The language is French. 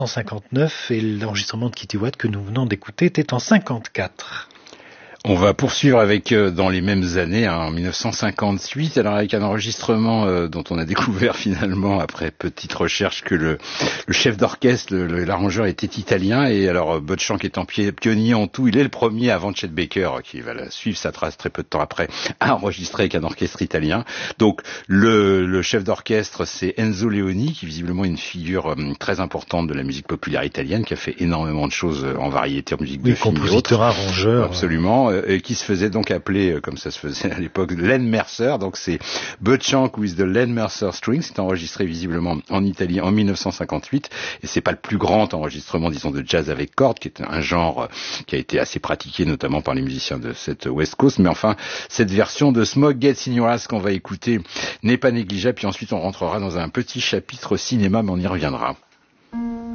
1959 et l'enregistrement de Kitty Watt que nous venons d'écouter était en 54. On va poursuivre avec, dans les mêmes années, en 1958, alors avec un enregistrement dont on a découvert finalement, après petite recherche, que le chef d'orchestre, l'arrangeur était italien, et alors Butch-Shank étant pionnier en tout, il est le premier avant Chet Baker, qui va suivre sa trace très peu de temps après, à enregistrer avec un orchestre italien. Donc le chef d'orchestre, c'est Enzo Leoni, qui visiblement est une figure très importante de la musique populaire italienne, qui a fait énormément de choses en variété, en musique de film et autres. Compositeur, arrangeur. Absolument. Qui se faisait donc appeler, comme ça se faisait à l'époque, Len Mercer. Donc c'est Butch-Shank with the Len Mercer Strings. C'est enregistré visiblement en Italie en 1958. Et c'est pas le plus grand enregistrement, disons, de jazz avec cordes, qui est un genre qui a été assez pratiqué, notamment par les musiciens de cette West Coast. Mais enfin, cette version de Smoke Gets in Your Ass qu'on va écouter n'est pas négligeable. Puis ensuite, on rentrera dans un petit chapitre cinéma, mais on y reviendra.